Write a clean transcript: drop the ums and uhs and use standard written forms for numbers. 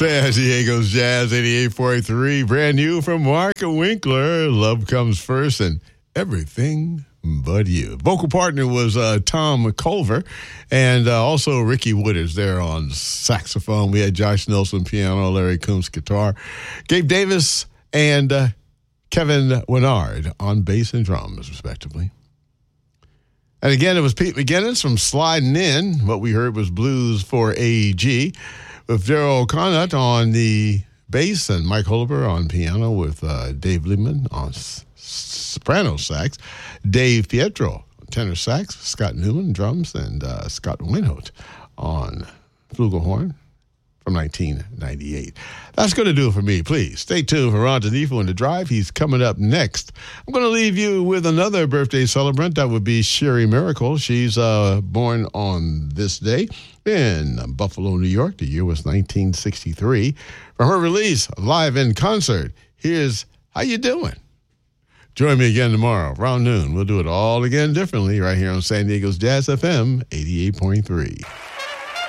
San Diego's Jazz 88.3, brand new from Mark Winkler. Love Comes First and Everything But You. Vocal partner was Tom Culver, and also Ricky Wooders there on saxophone. We had Josh Nelson piano, Larry Coombs guitar, Gabe Davis, and Kevin Winnard on bass and drums, respectively. And again, it was Pete McGinnis from Sliding In. What we heard was Blues for AG, with Daryl Conant on the bass and Mike Holber on piano, with Dave Liebman on soprano sax, Dave Pietro on tenor sax, Scott Newman drums, and Scott Winhout on flugelhorn from 1998. That's going to do it for me. Please stay tuned for Ron DeNifo in The Drive. He's coming up next. I'm going to leave you with another birthday celebrant. That would be Sherry Miracle. She's born on this day in Buffalo, New York. The year was 1963. From her release, Live in Concert, here's How You Doing? Join me again tomorrow, around noon. We'll do it all again differently right here on San Diego's Jazz FM 88.3.